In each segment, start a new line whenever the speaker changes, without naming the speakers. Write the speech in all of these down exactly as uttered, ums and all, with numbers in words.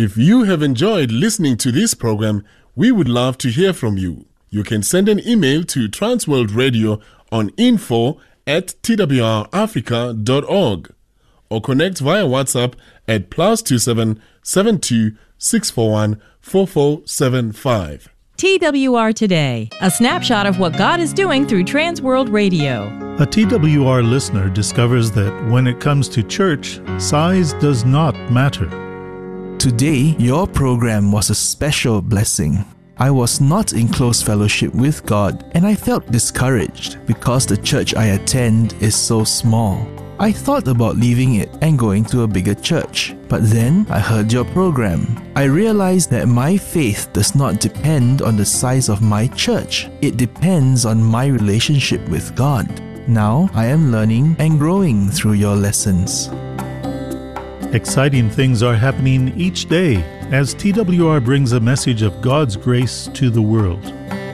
If you have enjoyed listening to this program, we would love to hear from you. You can send an email to Transworld Radio on info at t w r africa dot org or connect via WhatsApp at plus two seven seven two six four one four four seven five.
T W R Today, a snapshot of what God is doing through Transworld Radio.
A T W R listener discovers that when it comes to church, size does not matter.
Today, your program was a special blessing. I was not in close fellowship with God, and I felt discouraged because the church I attend is so small. I thought about leaving it and going to a bigger church, but then I heard your program. I realized that my faith does not depend on the size of my church. It depends on my relationship with God. Now I am learning and growing through your lessons.
Exciting things are happening each day as T W R brings a message of God's grace to the world.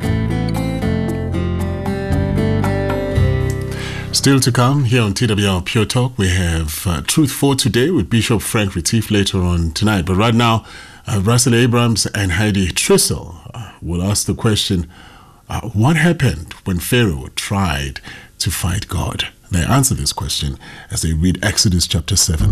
Still to come here on T W R Pure Talk, we have uh, Truth for Today with Bishop Frank Retief later on tonight. But right now, uh, Russell Abrams and Heidi Trissel uh, will ask the question, uh, what happened when Pharaoh tried to fight God? They answer this question as they read Exodus chapter seven.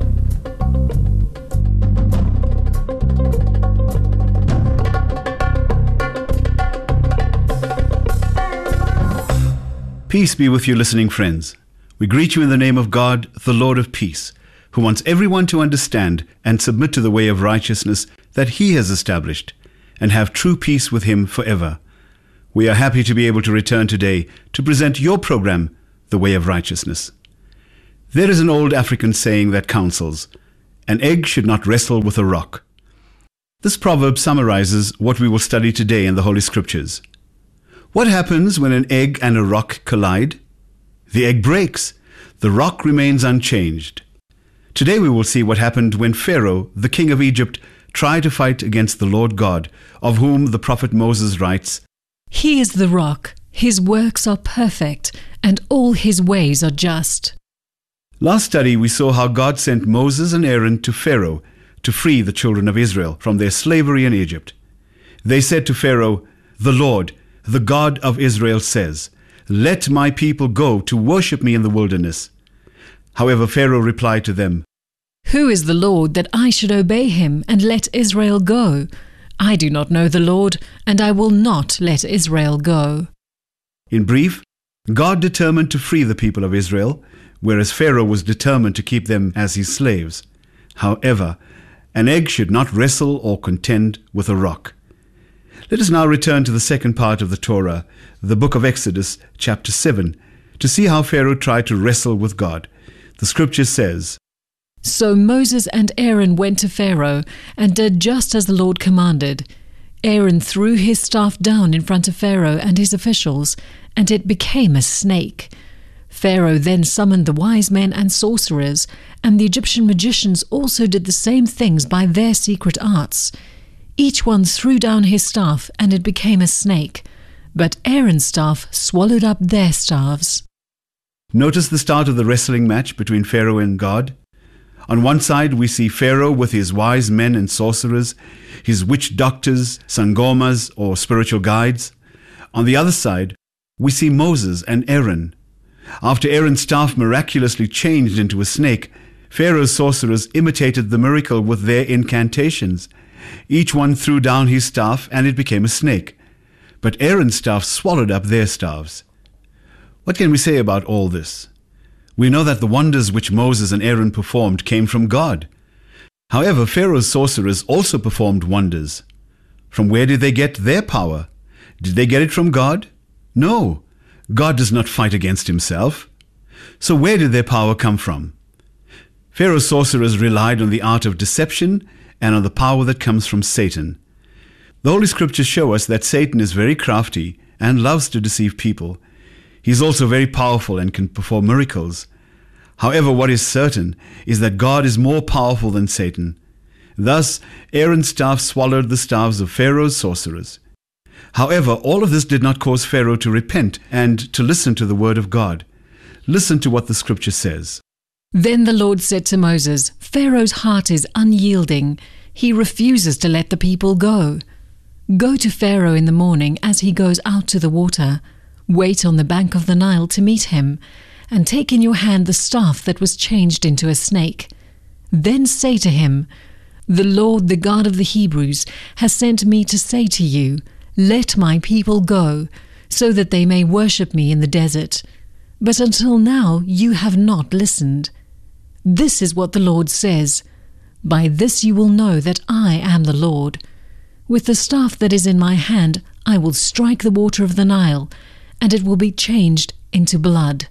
Peace be with you, listening friends. We greet you in the name of God, the Lord of peace, who wants everyone to understand and submit to the way of righteousness that He has established, and have true peace with Him forever. We are happy to be able to return today to present your program, The Way of Righteousness. There is an old African saying that counsels, "An egg should not wrestle with a rock." This proverb summarizes what we will study today in the Holy Scriptures. What happens when an egg and a rock collide? The egg breaks. The rock remains unchanged. Today we will see what happened when Pharaoh, the king of Egypt, tried to fight against the Lord God, of whom the prophet Moses writes,
"He is the rock, His works are perfect, and all His ways are just."
Last study we saw how God sent Moses and Aaron to Pharaoh to free the children of Israel from their slavery in Egypt. They said to Pharaoh, "The Lord, the God of Israel says, 'Let my people go to worship me in the wilderness.'" However, Pharaoh replied to them,
"Who is the Lord that I should obey Him and let Israel go? I do not know the Lord, and I will not let Israel go."
In brief, God determined to free the people of Israel, whereas Pharaoh was determined to keep them as his slaves. However, an egg should not wrestle or contend with a rock. Let us now return to the second part of the Torah, the book of Exodus, chapter seven, to see how Pharaoh tried to wrestle with God. The scripture says,
"So Moses and Aaron went to Pharaoh and did just as the Lord commanded. Aaron threw his staff down in front of Pharaoh and his officials, and it became a snake. Pharaoh then summoned the wise men and sorcerers, and the Egyptian magicians also did the same things by their secret arts. Each one threw down his staff, and it became a snake. But Aaron's staff swallowed up their staffs."
Notice the start of the wrestling match between Pharaoh and God. On one side, we see Pharaoh with his wise men and sorcerers, his witch doctors, sangomas, or spiritual guides. On the other side, we see Moses and Aaron. After Aaron's staff miraculously changed into a snake, Pharaoh's sorcerers imitated the miracle with their incantations. Each one threw down his staff, and it became a snake. But Aaron's staff swallowed up their staffs. What can we say about all this? We know that the wonders which Moses and Aaron performed came from God. However, Pharaoh's sorcerers also performed wonders. From where did they get their power? Did they get it from God? No. God does not fight against himself. So where did their power come from? Pharaoh's sorcerers relied on the art of deception and on the power that comes from Satan. The Holy Scriptures show us that Satan is very crafty and loves to deceive people. He is also very powerful and can perform miracles. However, what is certain is that God is more powerful than Satan. Thus, Aaron's staff swallowed the staffs of Pharaoh's sorcerers. However, all of this did not cause Pharaoh to repent and to listen to the word of God. Listen to what the scripture says.
Then the Lord said to Moses, "Pharaoh's heart is unyielding. he refuses to let the people go. Go to Pharaoh in the morning as he goes out to the water. Wait on the bank of the Nile to meet him, and take in your hand the staff that was changed into a snake. Then say to him, 'The Lord, the God of the Hebrews, has sent me to say to you, let my people go, so that they may worship me in the desert. But until now you have not listened. This is what the Lord says. By this you will know that I am the Lord. With the staff that is in my hand I will strike the water of the Nile, and it will be changed into blood.'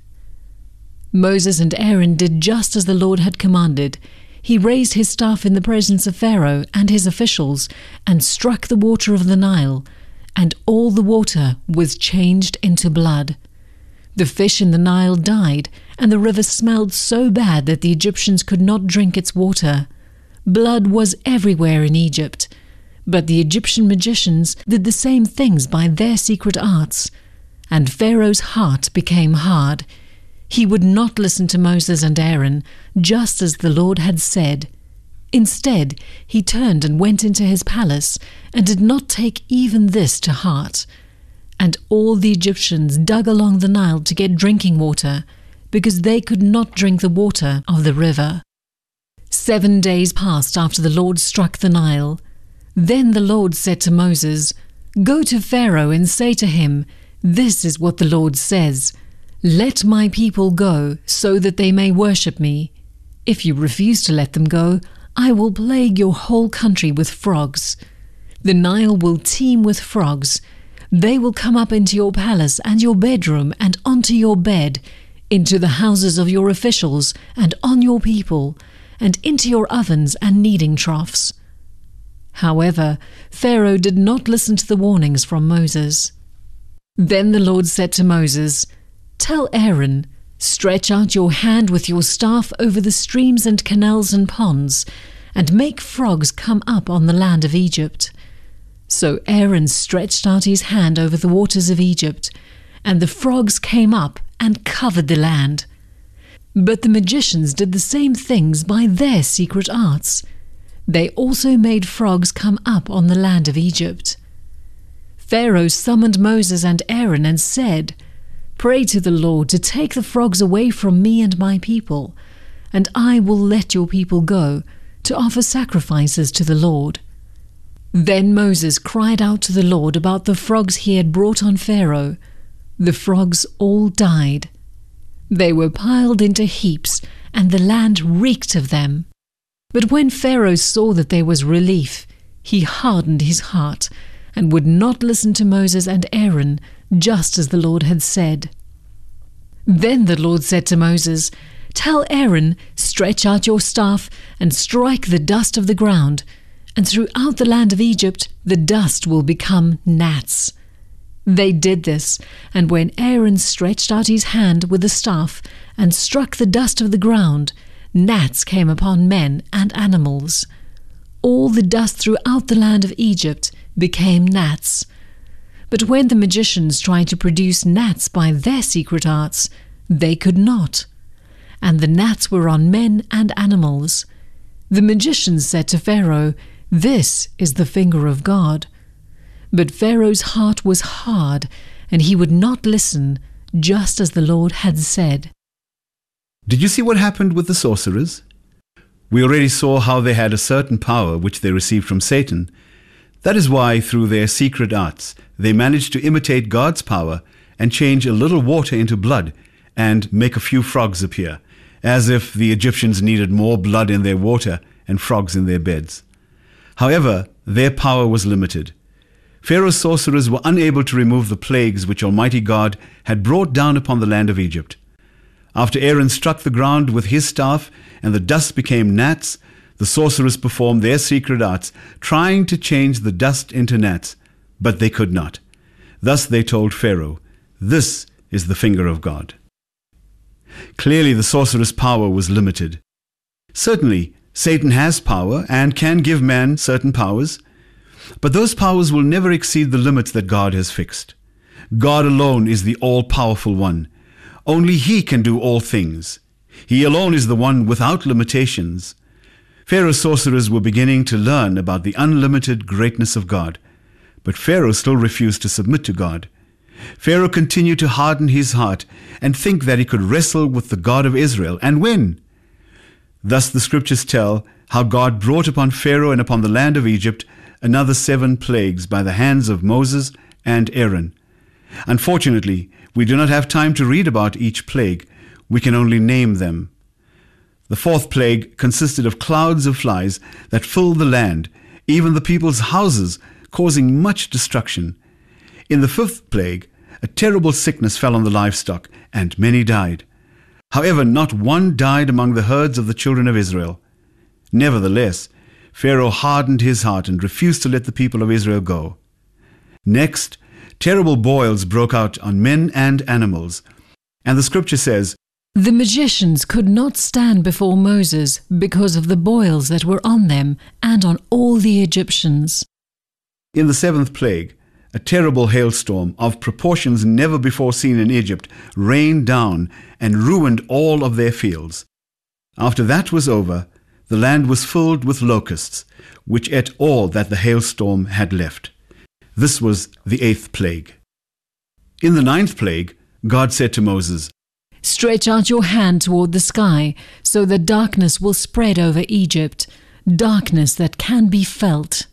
Moses and Aaron did just as the Lord had commanded. He raised his staff in the presence of Pharaoh and his officials and struck the water of the Nile, and all the water was changed into blood. The fish in the Nile died, and the river smelled so bad that the Egyptians could not drink its water. Blood was everywhere in Egypt. But the Egyptian magicians did the same things by their secret arts, and Pharaoh's heart became hard. He would not listen to Moses and Aaron, just as the Lord had said. Instead, he turned and went into his palace, and did not take even this to heart. And all the Egyptians dug along the Nile to get drinking water, because they could not drink the water of the river. Seven days passed after the Lord struck the Nile. Then the Lord said to Moses, "Go to Pharaoh and say to him, 'This is what the Lord says. Let my people go, so that they may worship me. If you refuse to let them go, I will plague your whole country with frogs. The Nile will teem with frogs. They will come up into your palace and your bedroom and onto your bed, into the houses of your officials and on your people, and into your ovens and kneading troughs." However, Pharaoh did not listen to the warnings from Moses. Then the Lord said to Moses, "Tell Aaron, stretch out your hand with your staff over the streams and canals and ponds, and make frogs come up on the land of Egypt." So Aaron stretched out his hand over the waters of Egypt, and the frogs came up and covered the land. But the magicians did the same things by their secret arts. They also made frogs come up on the land of Egypt. Pharaoh summoned Moses and Aaron and said, "Pray to the Lord to take the frogs away from me and my people, and I will let your people go to offer sacrifices to the Lord." Then Moses cried out to the Lord about the frogs he had brought on Pharaoh. The frogs all died. They were piled into heaps, and the land reeked of them. But when Pharaoh saw that there was relief, he hardened his heart and would not listen to Moses and Aaron, just as the Lord had said. Then the Lord said to Moses, "Tell Aaron, stretch out your staff and strike the dust of the ground, and throughout the land of Egypt the dust will become gnats." They did this, and when Aaron stretched out his hand with the staff and struck the dust of the ground, gnats came upon men and animals. All the dust throughout the land of Egypt became gnats. But when the magicians tried to produce gnats by their secret arts, they could not. And the gnats were on men and animals. The magicians said to Pharaoh, "This is the finger of God." But Pharaoh's heart was hard, and he would not listen, just as the Lord had said.
Did you see what happened with the sorcerers? We already saw how they had a certain power which they received from Satan. That is why, through their secret arts, they managed to imitate God's power and change a little water into blood and make a few frogs appear, as if the Egyptians needed more blood in their water and frogs in their beds. However, their power was limited. Pharaoh's sorcerers were unable to remove the plagues which Almighty God had brought down upon the land of Egypt. After Aaron struck the ground with his staff and the dust became gnats, the sorcerers performed their secret arts, trying to change the dust into gnats, but they could not. Thus they told Pharaoh, "This is the finger of God." Clearly the sorcerer's power was limited. Certainly, Satan has power and can give man certain powers, but those powers will never exceed the limits that God has fixed. God alone is the all-powerful one. Only He can do all things. He alone is the one without limitations. Pharaoh's sorcerers were beginning to learn about the unlimited greatness of God, but Pharaoh still refused to submit to God. Pharaoh continued to harden his heart and think that he could wrestle with the God of Israel and win. Thus the scriptures tell how God brought upon Pharaoh and upon the land of Egypt another seven plagues by the hands of Moses and Aaron. Unfortunately, we do not have time to read about each plague. We can only name them. The fourth plague consisted of clouds of flies that filled the land, even the people's houses, causing much destruction. In the fifth plague, a terrible sickness fell on the livestock, and many died. However, not one died among the herds of the children of Israel. Nevertheless, Pharaoh hardened his heart and refused to let the people of Israel go. Next, terrible boils broke out on men and animals, and the scripture says,
"The magicians could not stand before Moses because of the boils that were on them and on all the Egyptians."
In the seventh plague, a terrible hailstorm of proportions never before seen in Egypt rained down and ruined all of their fields. After that was over, the land was filled with locusts, which ate all that the hailstorm had left. This was the eighth plague. In the ninth plague, God said to Moses,
"Stretch out your hand toward the sky, so that darkness will spread over Egypt, darkness that can be felt."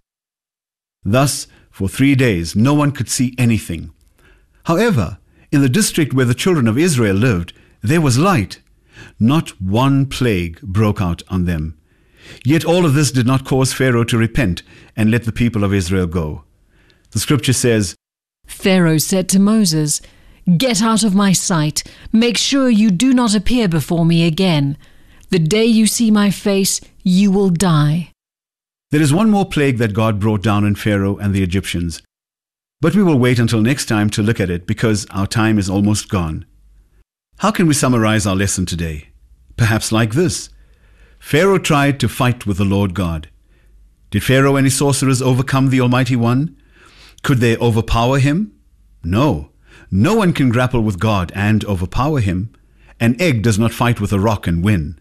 Thus, for three days, no one could see anything. However, in the district where the children of Israel lived, there was light. Not one plague broke out on them. Yet all of this did not cause Pharaoh to repent and let the people of Israel go. The scripture says,
Pharaoh said to Moses, "Get out of my sight. Make sure you do not appear before me again. The day you see my face, you will die."
There is one more plague that God brought down on Pharaoh and the Egyptians, but we will wait until next time to look at it because our time is almost gone. How can we summarize our lesson today? Perhaps like this. Pharaoh tried to fight with the Lord God. Did Pharaoh and his sorcerers overcome the Almighty One? Could they overpower him? No. No one can grapple with God and overpower him. An egg does not fight with a rock and win.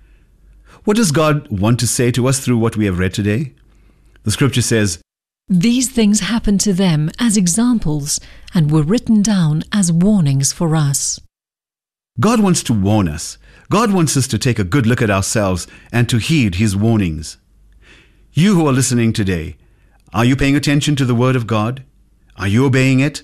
What does God want to say to us through what we have read today? The scripture says,
"These things happened to them as examples and were written down as warnings for us."
God wants to warn us. God wants us to take a good look at ourselves and to heed his warnings. You who are listening today, are you paying attention to the word of God? Are you obeying it?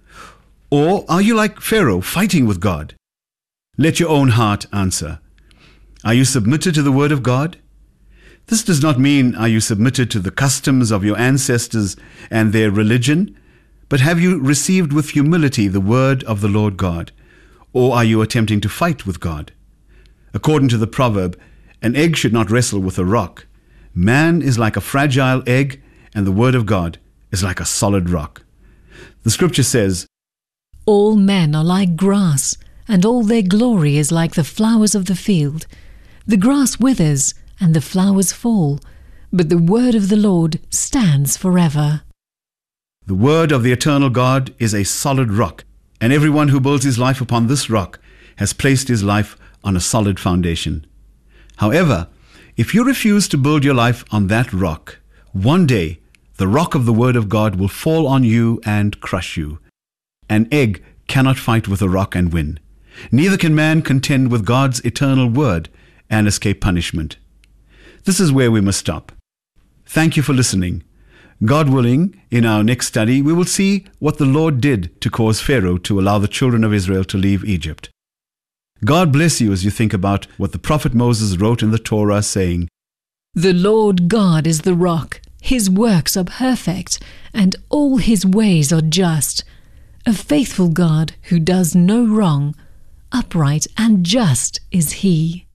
Or are you like Pharaoh, fighting with God? Let your own heart answer. Are you submitted to the word of God? This does not mean are you submitted to the customs of your ancestors and their religion, but have you received with humility the word of the Lord God? Or are you attempting to fight with God? According to the proverb, an egg should not wrestle with a rock. Man is like a fragile egg, and the word of God is like a solid rock. The scripture says,
"All men are like grass, and all their glory is like the flowers of the field. The grass withers, and the flowers fall, but the word of the Lord stands forever."
The word of the eternal God is a solid rock, and everyone who builds his life upon this rock has placed his life on a solid foundation. However, if you refuse to build your life on that rock, one day the rock of the word of God will fall on you and crush you. An egg cannot fight with a rock and win. Neither can man contend with God's eternal word and escape punishment. This is where we must stop. Thank you for listening. God willing, in our next study, we will see what the Lord did to cause Pharaoh to allow the children of Israel to leave Egypt. God bless you as you think about what the prophet Moses wrote in the Torah, saying,
"The Lord God is the rock. His works are perfect, and all his ways are just. A faithful God who does no wrong. Upright and just is he."